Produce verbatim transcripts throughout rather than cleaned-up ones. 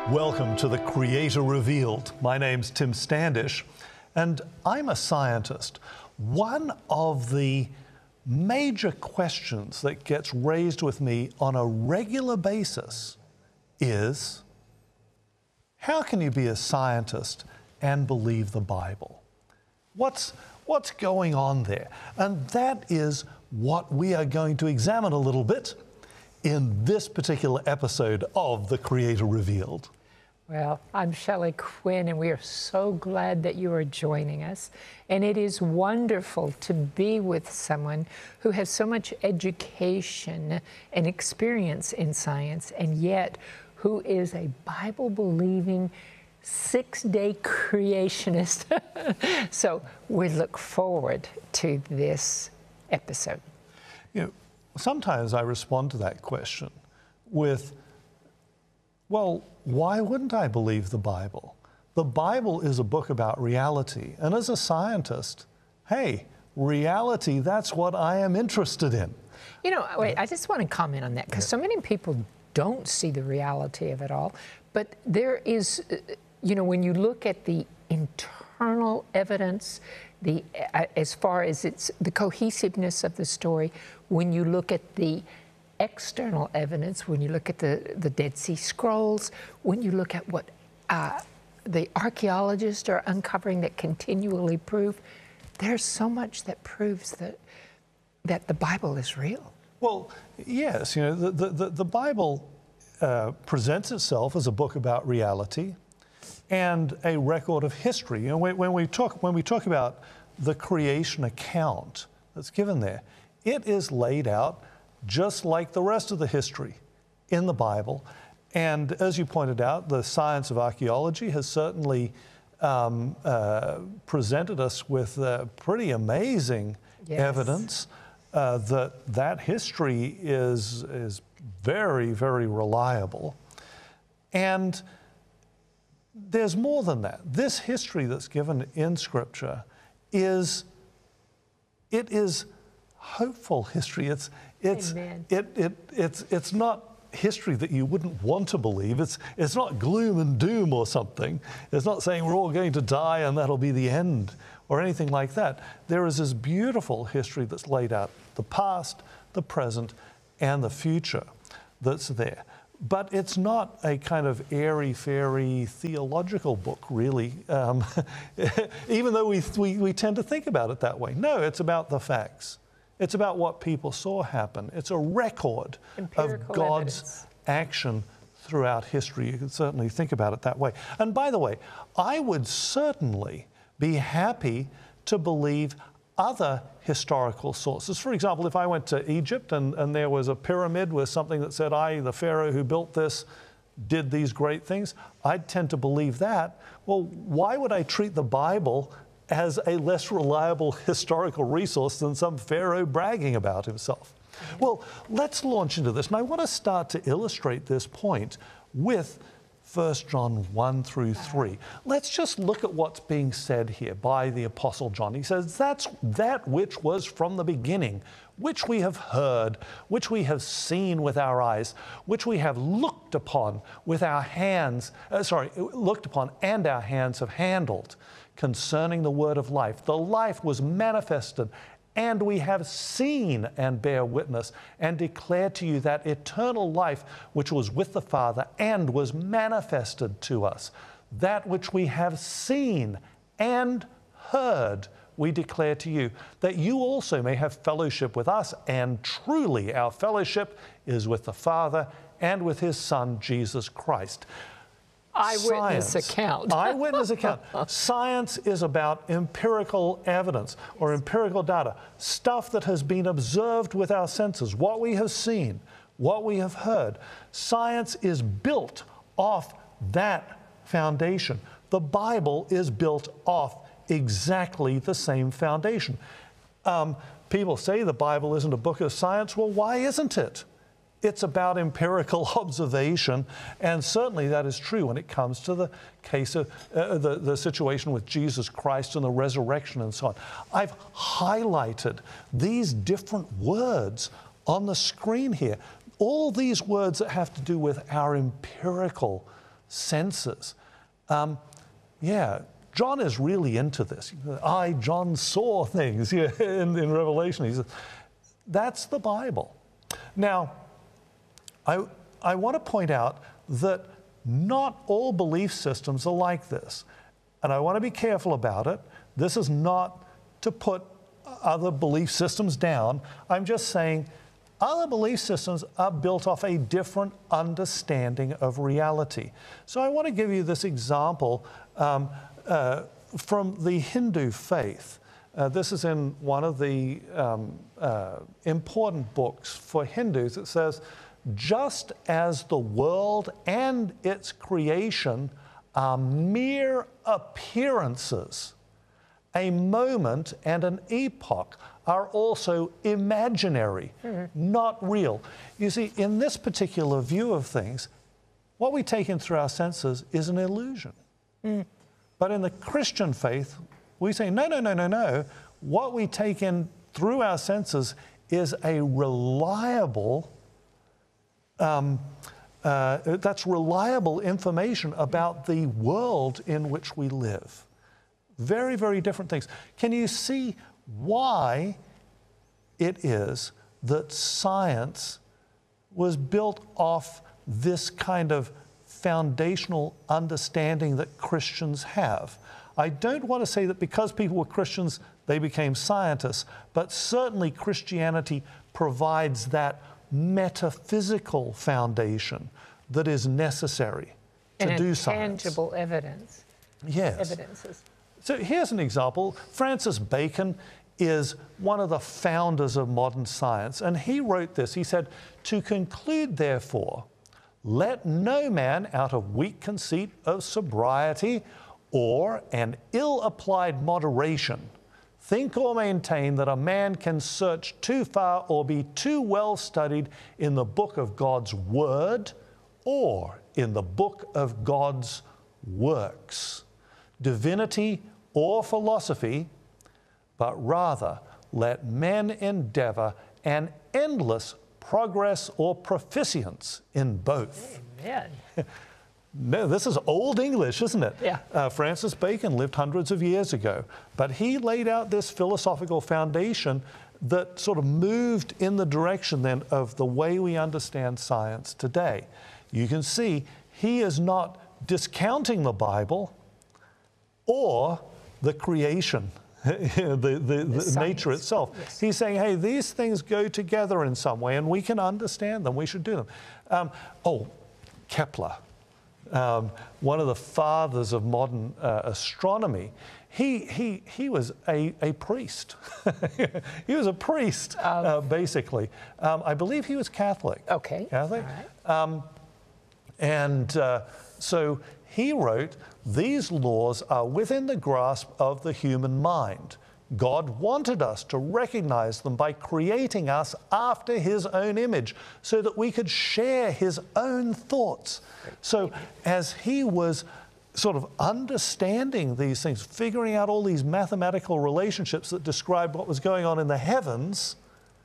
Welcome to The Creator Revealed. My name's Tim Standish, and I'm a scientist. One of the major questions that gets raised with me on a regular basis is, how can you be a scientist and believe the Bible? What's, what's going on there? And that is what we are going to examine a little bit in this particular episode of The Creator Revealed. Well, I'm Shelley Quinn, and we are so glad that you are joining us. And it is wonderful to be with someone who has so much education and experience in science, and yet who is a Bible-believing, six-day creationist. So we look forward to this episode. You know, sometimes I respond to that question with, well, why wouldn't I believe the Bible? The Bible is a book about reality. And as a scientist, hey, reality, that's what I am interested in. You know, wait, I just want to comment on that, because so many people don't see the reality of it all. But there is, you know, when you look at the internal evidence, the uh, as far as it's the cohesiveness of the story, when you look at the external evidence, when you look at the, the Dead Sea Scrolls, when you look at what uh, the archaeologists are uncovering that continually prove, there's so much that proves that that the Bible is real. Well, yes, you know, the, the, the Bible uh, presents itself as a book about reality and a record of history. You know, when, when we talk when we talk about the creation account that's given there, it is laid out just like the rest of the history in the Bible. And as you pointed out, the science of archaeology has certainly um, uh, presented us with uh, pretty amazing yes. evidence uh, that that history is, is very, very reliable. And there's more than that. This history that's given in Scripture is, it is hopeful history. It's, it's, Amen. it, it, it's, it's not history that you wouldn't want to believe. It's, it's not gloom and doom or something. It's not saying we're all going to die and that'll be the end or anything like that. There is this beautiful history that's laid out, the past, the present, and the future that's there. But it's not a kind of airy-fairy theological book, really, um, even though we, we, we tend to think about it that way. No, it's about the facts. It's about what people saw happen. It's a record Empirical of God's evidence. action throughout history. You can certainly think about it that way. And by the way, I would certainly be happy to believe other historical sources. For example, if I went to Egypt and, and there was a pyramid with something that said, I, the Pharaoh who built this, did these great things, I'd tend to believe that. Well, why would I treat the Bible as a less reliable historical resource than some Pharaoh bragging about himself? Well, let's launch into this. And I want to start to illustrate this point with First John one through three. Let's just look at what's being said here by the Apostle John. He says, that's that which was from the beginning, which we have heard, which we have seen with our eyes, which we have looked upon with our hands, uh, sorry, looked upon and our hands have handled concerning the word of life. The life was manifested, and we have seen and bear witness and declare to you that eternal life which was with the Father and was manifested to us. That which we have seen and heard we declare to you, that you also may have fellowship with us, and truly our fellowship is with the Father and with His Son, Jesus Christ. Eyewitness Science, account. eyewitness account. Science is about empirical evidence or empirical data, stuff that has been observed with our senses, what we have seen, what we have heard. Science is built off that foundation. The Bible is built off exactly the same foundation. Um, people say the Bible isn't a book of science. Well, why isn't it? It's about empirical observation, and certainly that is true when it comes to the case of uh, the, the situation with Jesus Christ and the resurrection and so on. I've highlighted these different words on the screen here. All these words that have to do with our empirical senses. Um, yeah, John is really into this. I, John, saw things yeah, in, in Revelation. He says, that's the Bible. Now, I, I want to point out that not all belief systems are like this. And I want to be careful about it. This is not to put other belief systems down. I'm just saying other belief systems are built off a different understanding of reality. So I want to give you this example um, uh, from the Hindu faith. Uh, this is in one of the um, uh, important books for Hindus. It says, just as the world and its creation are mere appearances, a moment and an epoch are also imaginary, mm-hmm. not real. You see, in this particular view of things, what we take in through our senses is an illusion. Mm. But in the Christian faith, we say, no, no, no, no, no. What we take in through our senses is a reliable, um, uh, that's reliable information about the world in which we live. Very, very different things. Can you see why it is that science was built off this kind of foundational understanding that Christians have? I don't want to say that because people were Christians, they became scientists, but certainly Christianity provides that metaphysical foundation that is necessary to and do science. And tangible evidence. Yes. Evidences. So here's an example. Francis Bacon is one of the founders of modern science, and he wrote this. He said, "To conclude, therefore, let no man out of weak conceit of sobriety or an ill-applied moderation think or maintain that a man can search too far or be too well studied in the book of God's word or in the book of God's works, divinity or philosophy, but rather let men endeavor an endless progress or proficience in both." Amen. No, this is old English, isn't it? Yeah. Uh, Francis Bacon lived hundreds of years ago, but he laid out this philosophical foundation that sort of moved in the direction then of the way we understand science today. You can see he is not discounting the Bible or the creation, the, the, the, the nature itself. Yes. He's saying, hey, these things go together in some way and we can understand them, we should do them. Um, oh, Kepler, um, one of the fathers of modern uh, astronomy, he, he, he was a, a priest. He was a priest, um, uh, basically. Um, I believe he was Catholic. Okay. Catholic. All right. Um, and uh, so he wrote, "These laws are within the grasp of the human mind. God wanted us to recognize them by creating us after His own image so that we could share His own thoughts." So as he was sort of understanding these things, figuring out all these mathematical relationships that describe what was going on in the heavens,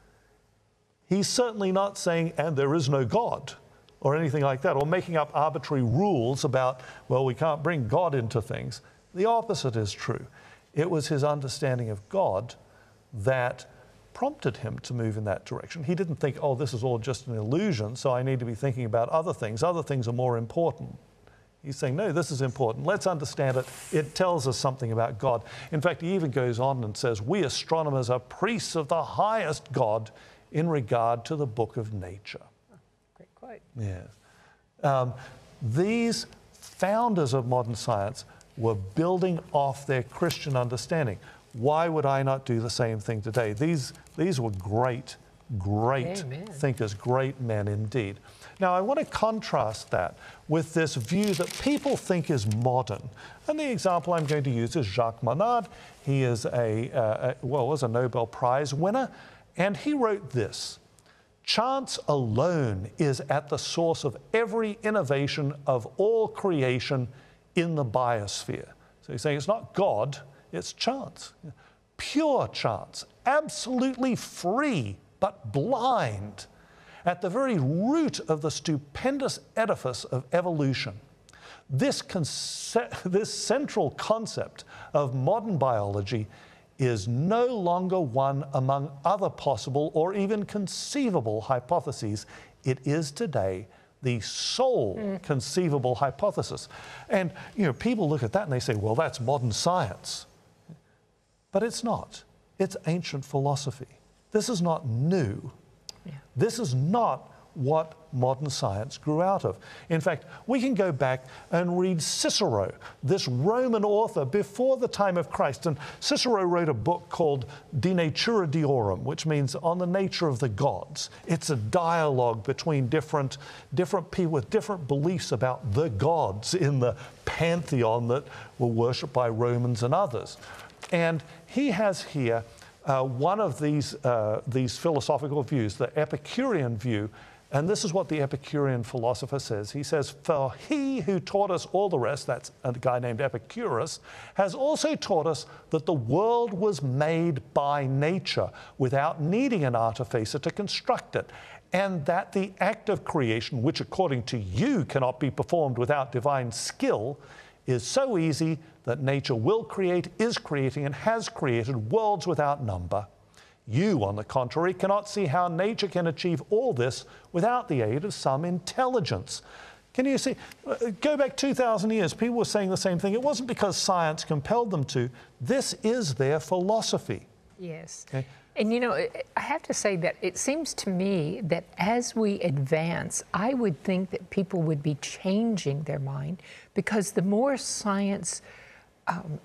he's certainly not saying, and there is no God, or anything like that, or making up arbitrary rules about, well, we can't bring God into things. The opposite is true. It was his understanding of God that prompted him to move in that direction. He didn't think, oh, this is all just an illusion, so I need to be thinking about other things. Other things are more important. He's saying, no, this is important. Let's understand it. It tells us something about God. In fact, he even goes on and says, we astronomers are priests of the highest God in regard to the book of nature. Great quote. Yes. Um, these founders of modern science were building off their Christian understanding. Why would I not do the same thing today? These, these were great, great Amen. thinkers, great men indeed. Now, I want to contrast that with this view that people think is modern. And the example I'm going to use is Jacques Monod. He is a, uh, a well, was a Nobel Prize winner, and he wrote this: "Chance alone is at the source of every innovation of all creation in the biosphere." So he's saying it's not God, it's chance. Pure chance, absolutely free, but blind, at the very root of the stupendous edifice of evolution. This, conce- this central concept of modern biology is no longer one among other possible or even conceivable hypotheses. It is today the sole mm. conceivable hypothesis. And, you know, people look at that and they say, well, that's modern science. But it's not. It's ancient philosophy. This is not new. Yeah. This is not what modern science grew out of. In fact, we can go back and read Cicero, this Roman author before the time of Christ. And Cicero wrote a book called De Natura Deorum, which means On the Nature of the Gods. It's a dialogue between different, different people with different beliefs about the gods in the pantheon that were worshipped by Romans and others. And he has here uh, one of these, uh, these philosophical views, the Epicurean view. And this is what the Epicurean philosopher says. He says, for he who taught us all the rest, that's a guy named Epicurus, has also taught us that the world was made by nature without needing an artificer to construct it, and that the act of creation, which according to you cannot be performed without divine skill, is so easy that nature will create, is creating, and has created worlds without number. You, on the contrary, cannot see how nature can achieve all this without the aid of some intelligence. Can you see? Go back two thousand years, people were saying the same thing. It wasn't because science compelled them to. This is their philosophy. Yes. Okay? And you know, I have to say that it seems to me that as we advance, I would think that people would be changing their mind, because the more science um,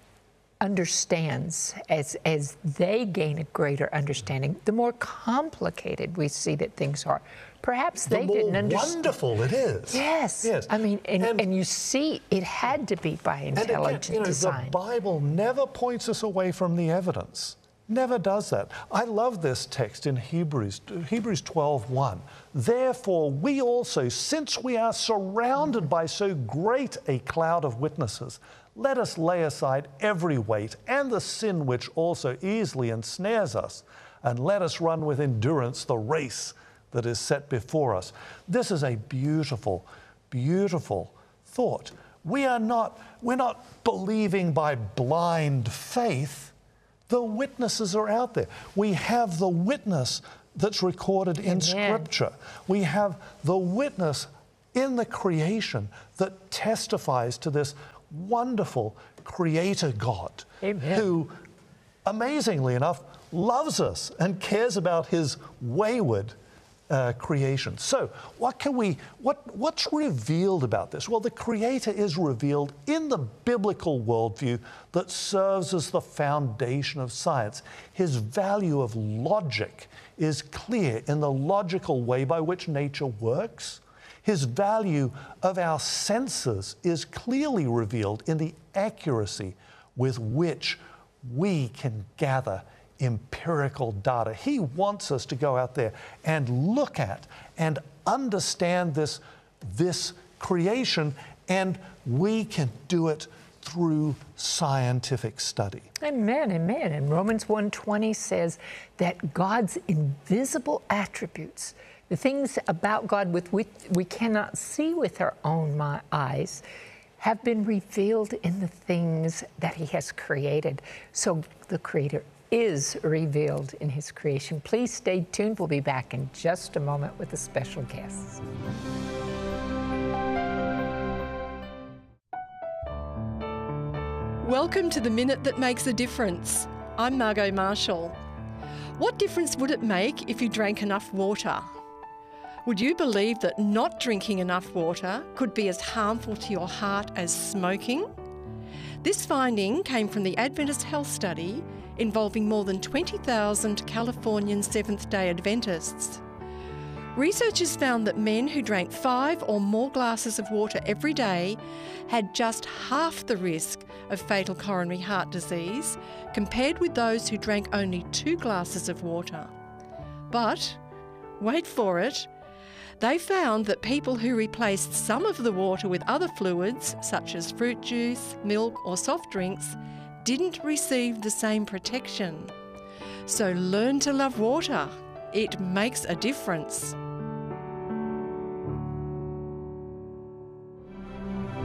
understands, as, as they gain a greater understanding, the more complicated we see that things are. Perhaps they the didn't more understand. Wonderful it is. Yes. Yes. I mean, and, and, and you see, it had to be by intelligent and again, you know, design. the Bible never points us away from the evidence. Never does that. I love this text in Hebrews, Hebrews twelve one. Therefore, we also, since we are surrounded by so great a cloud of witnesses, let us lay aside every weight and the sin which also easily ensnares us, and let us run with endurance the race that is set before us. This is a beautiful, beautiful thought. We are not, we're not believing by blind faith. The witnesses are out there. We have the witness that's recorded in Amen. Scripture. We have the witness in the creation that testifies to this wonderful Creator God. Amen. Who, amazingly enough, loves us and cares about His wayward uh, creation. So, what can we? What what's revealed about this? Well, the Creator is revealed in the biblical worldview that serves as the foundation of science. His value of logic is clear in the logical way by which nature works. His value of our senses is clearly revealed in the accuracy with which we can gather empirical data. He wants us to go out there and look at and understand this, this creation, and we can do it through scientific study. Amen, amen. And Romans one twenty says that God's invisible attributes, the things about God with which we cannot see with our own eyes, have been revealed in the things that He has created. So the Creator is revealed in His creation. Please stay tuned. We'll be back in just a moment with a special guest. Welcome to the Minute That Makes a Difference. I'm Margot Marshall. What difference would it make if you drank enough water? Would you believe that not drinking enough water could be as harmful to your heart as smoking? This finding came from the Adventist Health Study involving more than twenty thousand Californian Seventh-day Adventists. Researchers found that men who drank five or more glasses of water every day had just half the risk of fatal coronary heart disease compared with those who drank only two glasses of water. But, wait for it, they found that people who replaced some of the water with other fluids, such as fruit juice, milk or soft drinks, didn't receive the same protection. So learn to love water. It makes a difference.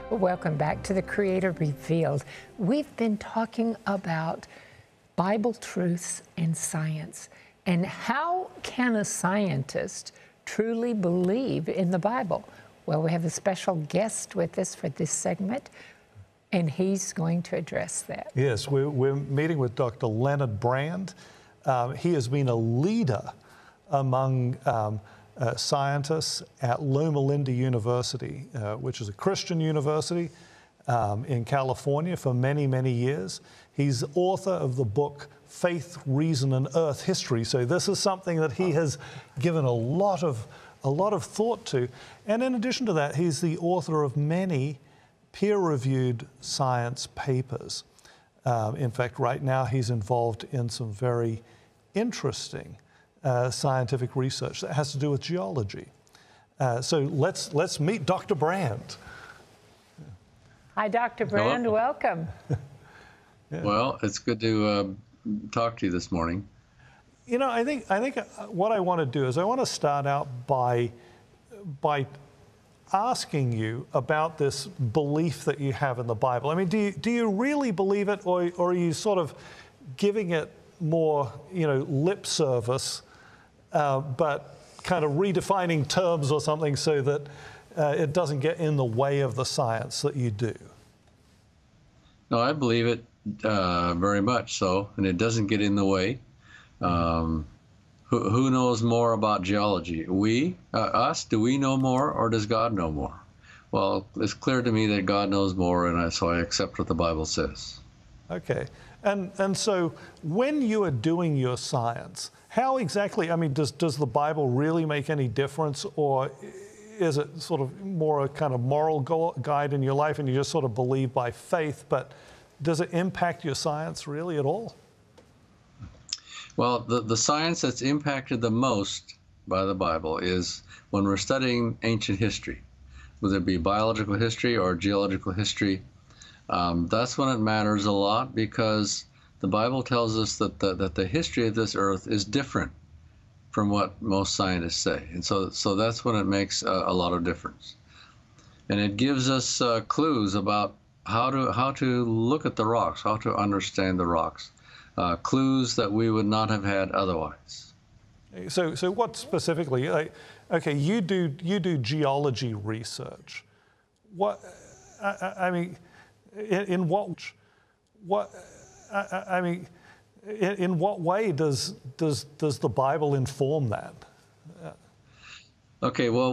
Welcome back to The Creator Revealed. We've been talking about Bible truths and science, and how can a scientist truly believe in the Bible? Well, we have a special guest with us for this segment, and he's going to address that. Yes, we're, we're meeting with Doctor Leonard Brand. Um, he has been a leader among um, uh, scientists at Loma Linda University, uh, which is a Christian university um, in California for many, many years. He's author of the book Faith, Reason, and Earth History. So this is something that he has given a lot of, a lot of thought to. And in addition to that, he's the author of many peer-reviewed science papers. Um, in fact, right now he's involved in some very interesting uh, scientific research that has to do with geology. Uh, so let's let's meet Doctor Brand. Hi, Doctor Brand. Hello. Welcome. Yeah. Well, it's good to uh, talk to you this morning. You know, I think I think what I want to do is I want to start out by by asking you about this belief that you have in the Bible. I mean, do you, do you really believe it, or, or are you sort of giving it more, you know, lip service, uh, but kind of redefining terms or something so that uh, it doesn't get in the way of the science that you do? No, I believe it uh, very much so, and it doesn't get in the way. Um, who, who knows more about geology? We, uh, us, do we know more, or does God know more? Well, it's clear to me that God knows more, and I, so I accept what the Bible says. Okay. And, and so when you are doing your science, how exactly, I mean, does, does the Bible really make any difference, or is it sort of more a kind of moral go- guide in your life and you just sort of believe by faith, but does it impact your science really at all? Well, the, the science that's impacted the most by the Bible is when we're studying ancient history, whether it be biological history or geological history. Um, that's when it matters a lot, because the Bible tells us that the, that the history of this earth is different from what most scientists say. And so, so that's when it makes a, a lot of difference. And it gives us uh, clues about how to, how to look at the rocks, how to understand the rocks. Uh, clues that we would not have had otherwise. So, so what specifically? Like, okay, you do you do geology research. What? I, I mean, in, in what? What? I, I mean, in, in what way does does does the Bible inform that? Okay, well.